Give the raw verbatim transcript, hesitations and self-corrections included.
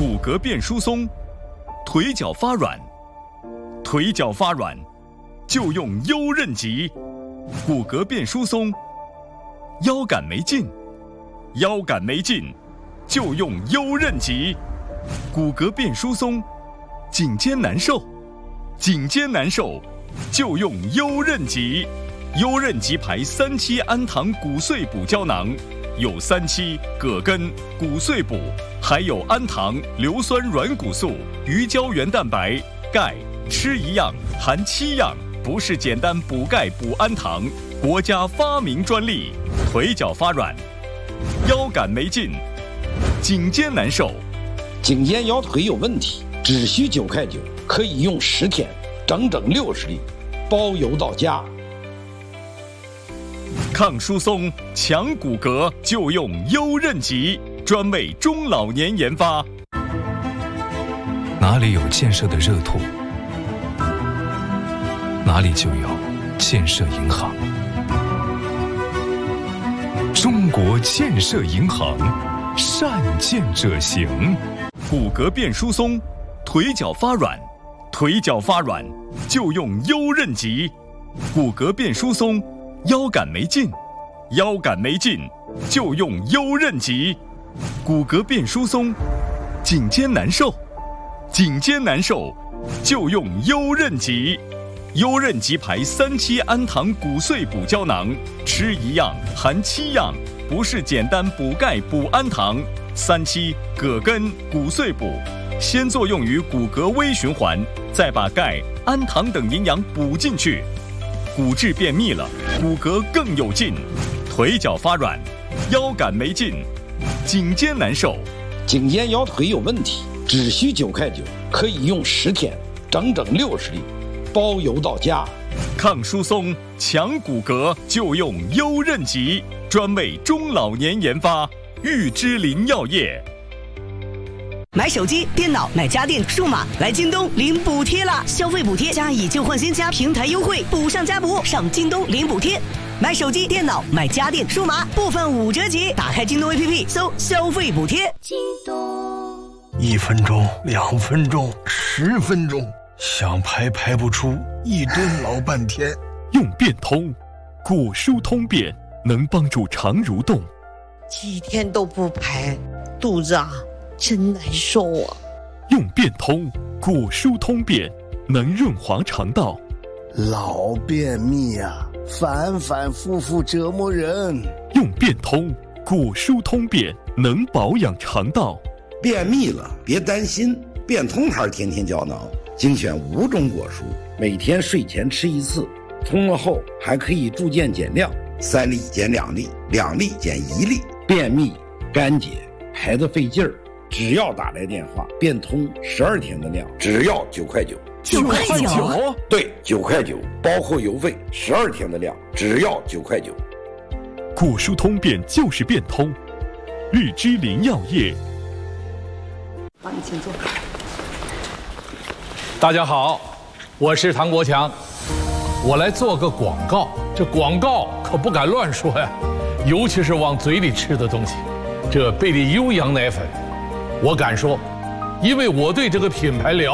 骨骼变疏松，腿脚发软，腿脚发软就用优韧极；骨骼变疏松，腰杆没劲，腰杆没劲就用优韧极；骨骼变疏松，颈肩难受，颈肩难受就用优韧极。优韧极牌三七氨糖骨碎补胶囊，有三七、葛根、骨碎补，还有氨糖、硫酸软骨素、鱼胶原蛋白、钙，吃一样含七样，不是简单补钙补氨糖，国家发明专利。腿脚发软，腰杆没劲，颈肩难受， 颈肩腰腿有问题，只需九块九，可以用十天，整整六十粒，包邮到家。 抗疏松、强骨骼就用优韧极，专为中老年研发。 哪里有建设的热土，哪里就有建设银行。中国建设银行，善建者行。 骨骼变疏松，腿脚发软，腿脚发软就用优韧极；骨骼变疏松，腰杆没劲，腰杆没劲就用优韧极；骨骼变疏松，颈肩难受，颈肩难受就用优韧极。优韧极牌三七氨糖骨碎补胶囊，吃一样含七样，不是简单补钙补氨糖。三七、葛根、骨碎补，先作用于骨骼微循环，再把钙、氨糖等营养补进去。骨质变密了，骨骼更有劲。腿脚发软，腰杆没劲，颈肩难受， 颈肩腰腿有问题，只需九块九，可以用十天，整整六十粒，包邮到家。 抗疏松、强骨骼就用优韧极，专为中老年研发。玉芝林药业。 买手机、电脑、买家电、数码，来京东领补贴啦！消费补贴加以旧换新加平台优惠，补上加补，上京东领补贴。买手机、电脑、买家电、数码，部分五折起。打开京东 A P P 搜消费补贴。 京东。 一分钟、两分钟、十分钟，想排排不出，一蹲老半天。 用变通，骨疏通便能帮助肠蠕动。 几天都不排，肚子啊真难受啊！ 用变通，骨疏通便能润滑肠道。 老便秘啊，反反复复折磨人。 用变通，骨疏通便能保养肠道。 便秘了别担心，变通牌天天胶囊精选五种果蔬，每天睡前吃一次，冲了后还可以逐渐减量，三粒减两粒，两粒减一粒。便秘、干结、排得费劲儿，只要打来电话，变通十二天的量，只要九块九。 九块九？ 对，九块九，包括邮费，十二天的量，只要九块九。 骨疏通便就是变通，玉芝林药业。 帮你请坐。 大家好，我是唐国强，我来做个广告，这广告可不敢乱说呀。尤其是往嘴里吃的东西，这贝利优羊奶粉，我敢说，因为我对这个品牌了